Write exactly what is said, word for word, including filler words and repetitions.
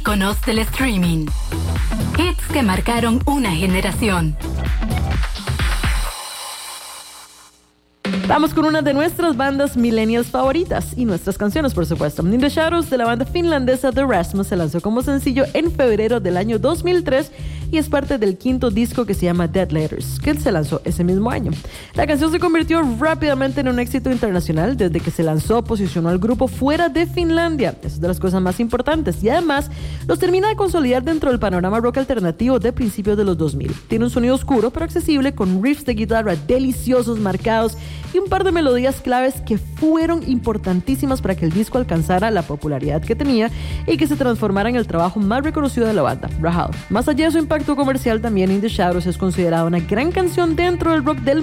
íconos del streaming. Hits que marcaron una generación. Vamos con una de nuestras bandas millennials favoritas y nuestras canciones, por supuesto. In the Shadows, de la banda finlandesa The Rasmus, se lanzó como sencillo en febrero del año dos mil tres y es parte del quinto disco que se llama Dead Letters, que se lanzó ese mismo año. La canción se convirtió rápidamente en un éxito internacional. Desde que se lanzó, posicionó al grupo fuera de Finlandia. Esa es de las cosas más importantes. Y además, los termina de consolidar dentro del panorama rock alternativo de principios de los dos mil. Tiene un sonido oscuro pero accesible, con riffs de guitarra deliciosos, marcados y un par de melodías claves que fueron importantísimas para que el disco alcanzara la popularidad que tenía y que se transformara en el trabajo más reconocido de la banda, Rahal. Más allá de su impacto comercial, también In the Shadows es considerada una gran canción dentro del rock del